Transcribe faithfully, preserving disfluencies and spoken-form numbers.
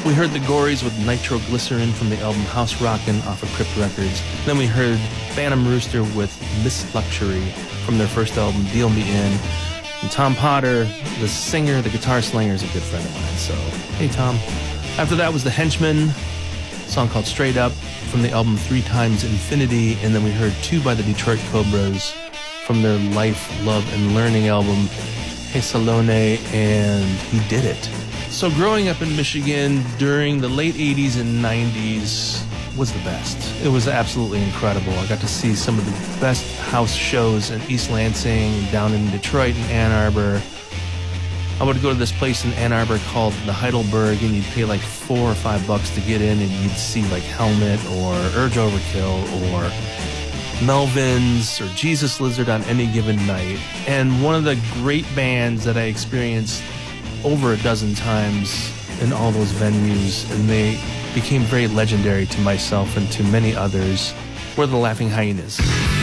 We heard the Gories with Nitroglycerin from the album House Rockin' off of Crypt Records. Then we heard Phantom Rooster with Miss Luxury from their first album, Deal Me In. And Tom Potter, the singer, the guitar slinger, is a good friend of mine, so hey Tom. After that was The Henchmen, a song called Straight Up from the album Three Times Infinity, and then we heard Two by the Detroit Cobras from their Life, Love, and Learning album, Hey Salone, and He Did It. So growing up in Michigan during the late eighties and nineties was the best. It was absolutely incredible. I got to see some of the best house shows in East Lansing, down in Detroit and Ann Arbor. I would go to this place in Ann Arbor called the Heidelberg, and you'd pay like four or five bucks to get in, and you'd see like Helmet or Urge Overkill or Melvins or Jesus Lizard on any given night. And one of the great bands that I experienced over a dozen times in all those venues, and they became very legendary to myself and to many others, were the Laughing Hyenas.